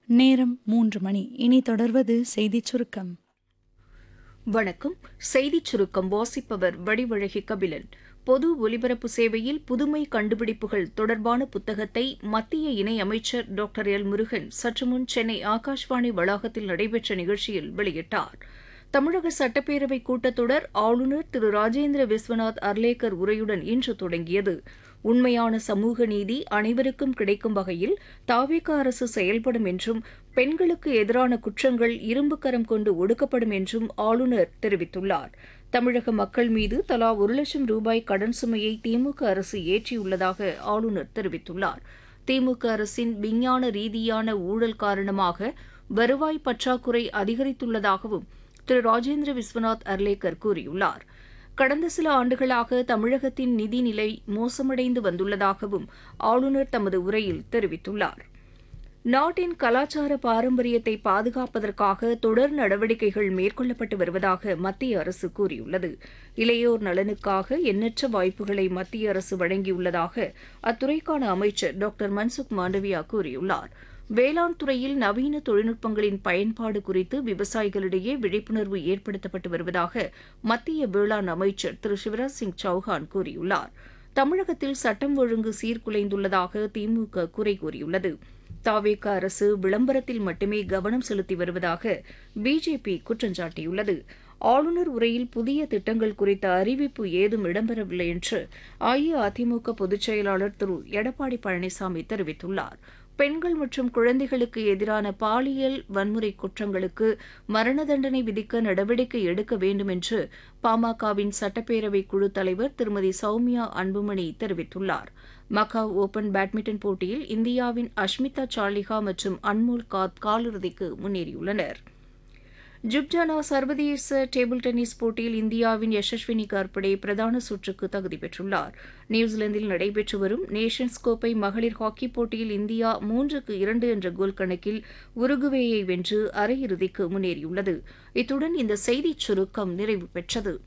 நேரம் 3 மணி. இனி தொடர்வது செய்திச் சுருக்கம். வணக்கம். செய்திச் சுருக்கம் வாசிப்பவர் வடிவழகி கபிலன். பொது ஒலிபரப்பு சேவையில் புதுமை கண்டுபிடிப்புகள் தொடர்பான புத்தகத்தை மத்திய இணையமைச்சர் டாக்டர் எல் முருகன் சற்றுமுன் சென்னை ஆகாஷ்வாணி வளாகத்தில் நடைபெற்ற நிகழ்ச்சியில் வெளியிட்டார். தமிழக சட்டப்பேரவை கூட்டத்தொடர் ஆளுநர் திரு ராஜேந்திர விஸ்வநாத் அர்லேக்கர் உரையுடன் இன்று தொடங்கியது. உண்மையான சமூக நீதி அனைவருக்கும் கிடைக்கும் வகையில் தாவேகா அரசு செயல்படும் என்றும் பெண்களுக்கு எதிரான குற்றங்கள் இரும்புக்கரம் கொண்டு ஒடுக்கப்படும் என்றும் ஆளுநர் தெரிவித்துள்ளார். தமிழக மக்கள் மீது தலா 1,00,000 ரூபாய் கடன் சுமையை திமுக அரசு ஏற்றியுள்ளதாக ஆளுநர் தெரிவித்துள்ளார். திமுக அரசின் விஞ்ஞான ரீதியான ஊழல் காரணமாக வருவாய் பற்றாக்குறை அதிகரித்துள்ளதாகவும் திரு ராஜேந்திர விஸ்வநாத் அர்லேக்கர் கூறியுள்ளார். கடந்த சில ஆண்டுகளாக தமிழகத்தின் நிதிநிலை மோசமடைந்து வந்துள்ளதாகவும் ஆளுநர் தமது உரையில் தெரிவித்துள்ளார். நாட்டின் கலாச்சார பாரம்பரியத்தை பாதுகாப்பதற்காக தொடர் நடவடிக்கைகள் மேற்கொள்ளப்பட்டு வருவதாக மத்திய அரசு கூறியுள்ளது. இளையோர் நலனுக்காக எண்ணற்ற வாய்ப்புகளை மத்திய அரசு வழங்கியுள்ளதாக அத்துறைக்கான அமைச்சர் டாக்டர் மன்சுக் மாண்டவியா கூறியுள்ளார். வேளாண் துறையில் நவீன தொழில்நுட்பங்களின் பயன்பாடு குறித்து விவசாயிகளிடையே விழிப்புணர்வு ஏற்படுத்தப்பட்டு வருவதாக மத்திய வேளாண் அமைச்சர் திரு சிவராஜ் சிங் சௌஹான் கூறியுள்ளார். தமிழகத்தில் சட்டம் ஒழுங்கு சீர்குலைந்துள்ளதாக திமுக குறை கூறியுள்ளது. தாவேகா அரசு விளம்பரத்தில் மட்டுமே கவனம் செலுத்தி வருவதாக பிஜேபி குற்றம் சாட்டியுள்ளது. ஆளுநர் உரையில் புதிய திட்டங்கள் குறித்த அறிவிப்பு ஏதும் இடம்பெறவில்லை என்று அஇஅதிமுக பொதுச் செயலாளர் திரு எடப்பாடி பழனிசாமி தெரிவித்துள்ளார். பெண்கள் மற்றும் குழந்தைகளுக்கு எதிரான பாலியல் வன்முறை குற்றங்களுக்கு மரண தண்டனை விதிக்க நடவடிக்கை எடுக்க வேண்டும் என்று பாமகவின் சட்டப்பேரவை குழு தலைவர் திருமதி சௌமியா அன்புமணி தெரிவித்துள்ளார். மக்காவ் ஓபன் பேட்மிண்டன் போட்டியில் இந்தியாவின் அஷ்மிதா சாலிஹா மற்றும் அன்மோல் காத் காலிறுதிக்கு முன்னேறியுள்ளனர். ஜிப்ஜானா சர்வதேச டேபிள் டென்னிஸ் போட்டியில் இந்தியாவின் யசஸ்வினி கார்படே பிரதான சுற்றுக்கு தகுதி பெற்றுள்ளார். நியூசிலாந்தில் நடைபெற்று வரும் நேஷன்ஸ் கோப்பை மகளிர் ஹாக்கிப் போட்டியில் இந்தியா 3-2 என்ற கோல் கணக்கில் உருகுவேயை வென்று அரையிறுதிக்கு முன்னேறியுள்ளது. இத்துடன் இந்த செய்திச் சுருக்கம் நிறைவு பெற்றது.